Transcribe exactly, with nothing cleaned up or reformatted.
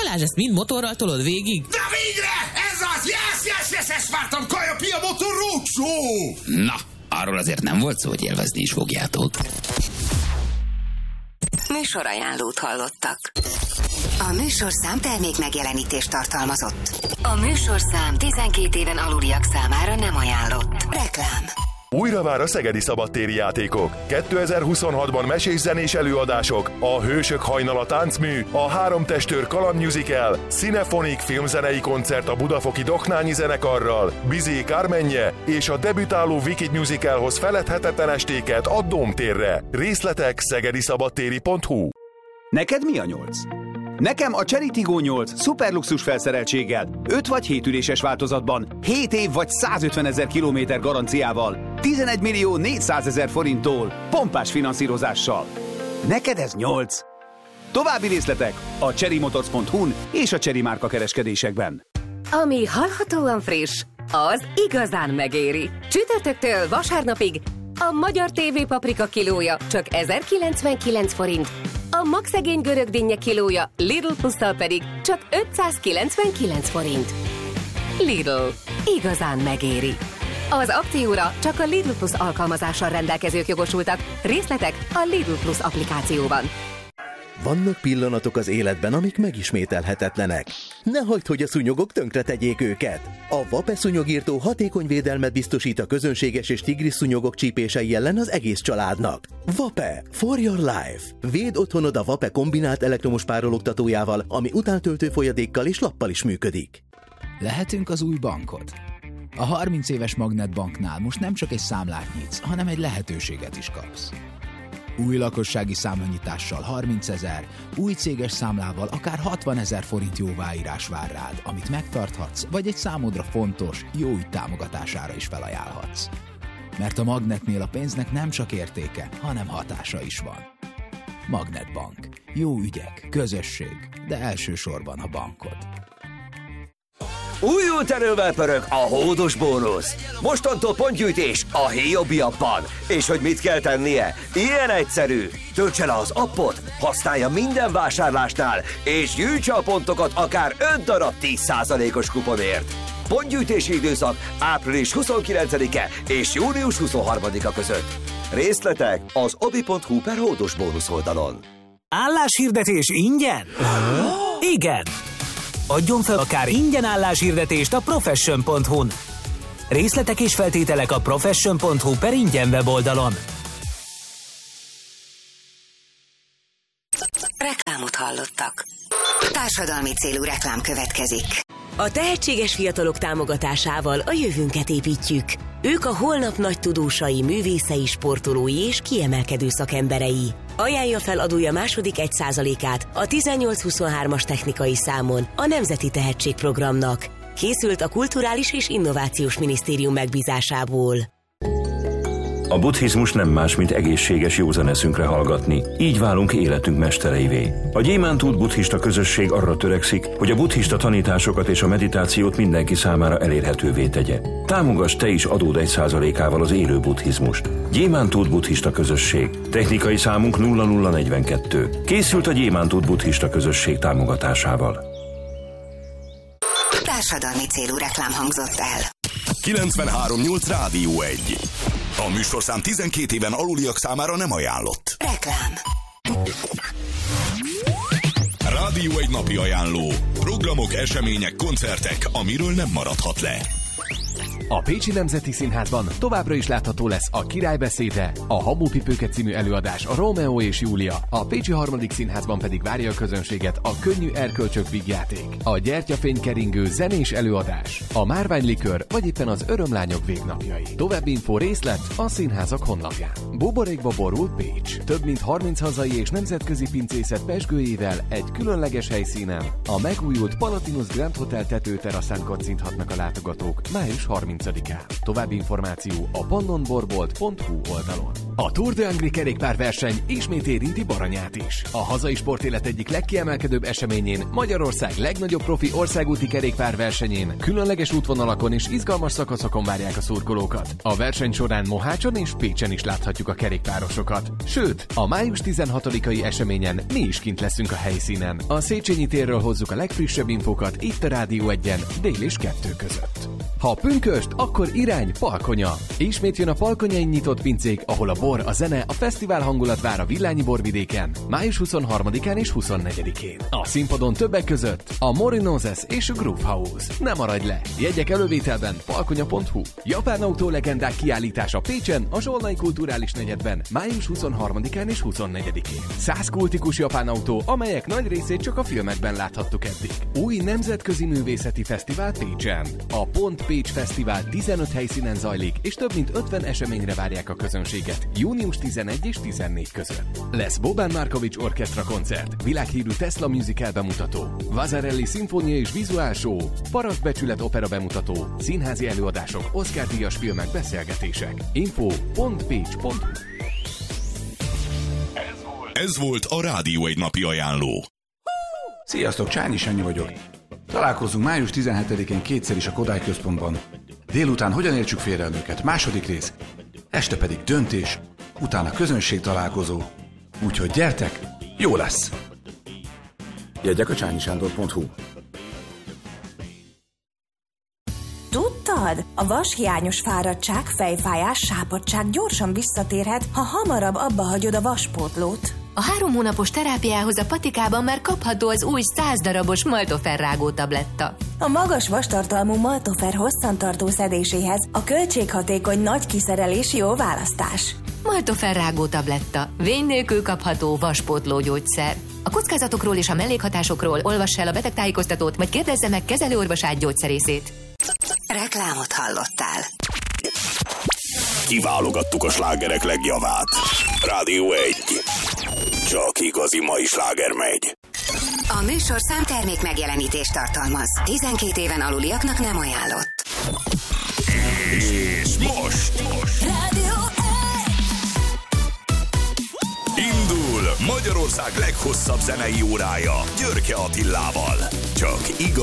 Balázs, ezt mind motorral tolod végig? Na végre! Ez az! Yes, yes, yes, ezt vártam! Kaja Pia Motor Roadshow! Na, arról azért nem volt szó, hogy élvezni is fogjátok. Műsorajánlót hallottak. A műsorszám termék megjelenítést tartalmazott. A műsorszám tizenkét éven aluliak számára nem ajánlott. Reklám. Újra vár a szegedi szabadtéri játékok. kétezer-huszonhatban mesés zenés előadások, a Hősök hajnala táncmű, a Három testőr kaland musical, Cinefonik filmzenei koncert a budafoki Doknányi zenekarral, Bizé Kármenje és a debütáló Wicked musicalhoz feledhetetlen estéket a Dómtérre. Részletek szegediszabadtéri pont hu. Neked mi a nyolc? Nekem a Chery Tiggo nyolc szuperluxus felszereltséggel, öt vagy hét üléses változatban, hét év vagy százötvenezer kilométer garanciával, tizenegy millió négyszázezer forinttól, pompás finanszírozással. Neked ez nyolc. További részletek a chery motors pont hu-n és a Chery márka kereskedésekben. Ami hallhatóan friss, az igazán megéri. Csütörtöktől vasárnapig a magyar té vé paprika kilója csak ezerkilencvenkilenc forint, a magszegény görög dinnye kilója Lidl plusszal pedig csak ötszázkilencvenkilenc forint. Lidl. Igazán megéri. Az akcióra csak a Lidl Plus alkalmazással rendelkezők jogosultak. Részletek a Lidl Plus applikációban. Vannak pillanatok az életben, amik megismételhetetlenek. Ne hagyd, hogy a szúnyogok tönkretegyék őket. A Vape szúnyogírtó hatékony védelmet biztosít a közönséges és tigris szúnyogok csípései ellen az egész családnak. Vape. For your life. Védd otthonod a Vape kombinált elektromos párologtatójával, ami utántöltő folyadékkal és lappal is működik. Lehetünk az új bankod. A harminc éves Magnetbanknál most nem csak egy számlát nyitsz, hanem egy lehetőséget is kapsz. Új lakossági számlanyitással harmincezer, új céges számlával akár hatvanezer forint jóváírás vár rád, amit megtarthatsz, vagy egy számodra fontos, jó ügy támogatására is felajánlhatsz. Mert a Magnetnél a pénznek nem csak értéke, hanem hatása is van. Magnetbank. Jó ügyek, közösség, de elsősorban a bankod. Újult erővel pörög a hódos bónusz. Mostantól pontgyűjtés a Hiobi appban. És hogy mit kell tennie? Ilyen egyszerű. Töltse le az appot, használja minden vásárlásnál, és gyűjtse a pontokat akár öt darab tíz százalékos kuponért. Pontgyűjtési időszak április huszonkilencedike és június huszonharmadika között. Részletek az obi pont hu per hódos bónusz oldalon. Álláshirdetés ingyen? Igen! Adjon fel akár ingyen álláshirdetést a profession pont hu-n. Részletek és feltételek a profession pont hu per ingyen weboldalon. Reklámot hallottak. Társadalmi célú reklám következik. A tehetséges fiatalok támogatásával a jövőnket építjük. Ők a holnap nagy tudósai, művészei, sportolói és kiemelkedő szakemberei. Ajánlja fel adója második egy százalékát a tizennyolc huszonhármas technikai számon a Nemzeti Tehetségprogramnak. Készült a Kulturális és Innovációs Minisztérium megbízásából. A buddhizmus nem más, mint egészséges józan eszünkre hallgatni. Így válunk életünk mestereivé. A Gyémántút buddhista közösség arra törekszik, hogy a buddhista tanításokat és a meditációt mindenki számára elérhetővé tegye. Támogass te is adód egy százalékával az élő buddhizmust. Gyémántút buddhista közösség. Technikai számunk nulla nulla negyvenkettő. Készült a Gyémántút buddhista közösség támogatásával. Társadalmi célú reklám hangzott el. kilencvenhárom nyolc Rádió egy. A műsorszám tizenkét éven aluliak számára nem ajánlott. Reklám. Rádió egy napi ajánló. Programok, események, koncertek, amiről nem maradhat le. A Pécsi Nemzeti Színházban továbbra is látható lesz a Király beszéde, a Habópipőke című előadás, a Rómeó és Júlia, a Pécsi Harmadik Színházban pedig várja a közönséget a Könnyű erkölcsök vígjáték, a Gyertyafénykeringő zenés előadás, a Márványlikör vagy éppen az Örömlányok végnapjai. További info részlet a színházak honlapján. Buborékba borult Pécs. Több mint harminc hazai és nemzetközi pincészet pezsgőjével egy különleges helyszínen, a megújult Palatinus Grand Hotel tetőteraszán kocinthatnak a látogatók május harmincadikán. harmincadikán. További információ a pannonborbolt pont hu oldalon. A Tour de Angri kerékpárverseny ismét érinti Baranyát is. A hazai sportélet egyik legkiemelkedőbb eseményén, Magyarország legnagyobb profi országúti kerékpárversenyén, különleges útvonalakon és izgalmas szakaszokon várják a szurkolókat. A verseny során Mohácson és Pécsen is láthatjuk a kerékpárosokat. Sőt, a május tizenhatodikai eseményen mi is kint leszünk a helyszínen. A Széchenyi térről hozzuk a legfrissebb infókat itt a Rádió egyen dél és kettő között. Ha pünköst, akkor irány Palkonya. Ismét jön a Palkonyai nyitott pincék, ahol a bor, a zene, a fesztivál hangulat vár a Villányi borvidéken, május huszonharmadikán és huszonnegyedikén. A színpadon többek között a Morinoses és a Groove House. Ne maradj le! Jegyek elővételben palkonya pont hu. Japán autó legendák kiállítása Pécsen, a Zsolnai Kulturális Negyedben, május huszonharmadikán és huszonnegyedikén. Száz kultikus japán autó, amelyek nagy részét csak a filmekben láthattuk eddig. Új nemzetközi művészeti fesztivál Pécsen. A Pont Pécs Fesztivál tizenöt helyszínen zajlik, és több mint ötven eseményre várják a közönséget június tizenegy és tizennégy között. Lesz Boban Markovics orkestra koncert, világhírű Tesla musical bemutató, Vasarely szimfónia és vizuál show, Parasztbecsület opera bemutató, színházi előadások, Oscar-díjas filmek, beszélgetések. Info pont pécs pont hu. Ez volt a Rádió egy napi ajánló. Sziasztok, Csányi Sanyi vagyok. Találkozunk május tizenhetedikén kétszer is a Kodály Központban. Délután hogyan értsük félre a nőket, második rész. Este pedig döntés, utána közönség találkozó. Úgyhogy gyertek, jó lesz! Jegyek a csányisándor pont hu. Tudtad? A vashiányos fáradtság, fejfájás, sápadtság gyorsan visszatérhet, ha hamarabb abba hagyod a vaspótlót. A három hónapos terápiához a patikában már kapható az új száz darabos Maltofer rágó tabletta. A magas vastartalmú Maltofer hosszantartó szedéséhez a költséghatékony nagy kiszerelés jó választás. Maltofer rágó tabletta. Vény nélkül kapható vaspótló gyógyszer. A kockázatokról és a mellékhatásokról olvass el a betegtájékoztatót, vagy kérdezze meg kezelőorvosát, gyógyszerészét. Reklámot hallottál. Kiválogattuk a slágerek legjavát. Rádió egy. Csak igazi mai sláger megy. A műsorszám termék megjelenítést tartalmaz. tizenkét éven aluliaknak nem ajánlott. És most, most. Rádió Indul Magyarország leghosszabb zenei órája Györke Attilával. Csak igazi